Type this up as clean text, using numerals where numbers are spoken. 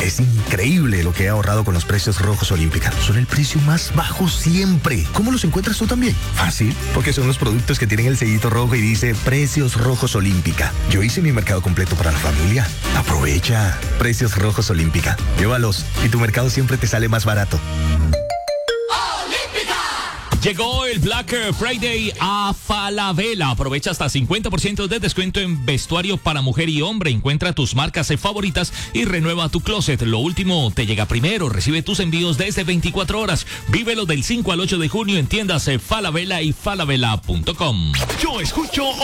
Es increíble lo que he ahorrado con los precios rojos Olímpica. Son el precio más bajo siempre. ¿Cómo los encuentras tú también? Fácil, porque son los productos que tienen el sellito rojo y dice Precios Rojos Olímpica. Yo hice mi mercado completo para la familia. Aprovecha. Precios Rojos Olímpica. Llévalos y tu mercado siempre te sale más barato. Llegó el Black Friday a Falabella. Aprovecha hasta 50% de descuento en vestuario para mujer y hombre. Encuentra tus marcas favoritas y renueva tu closet. Lo último te llega primero. Recibe tus envíos desde 24 horas. Vívelo del 5 al 8 de junio en tiendas Falabella y falabella.com. Yo escucho